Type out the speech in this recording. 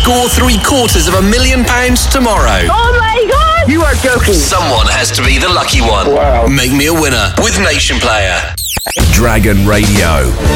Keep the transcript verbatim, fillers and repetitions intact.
score three quarters of a million pounds tomorrow. Oh my God! You are joking. Someone has to be the lucky one. Wow. Make me a winner with Nation Player. Dragon Radio.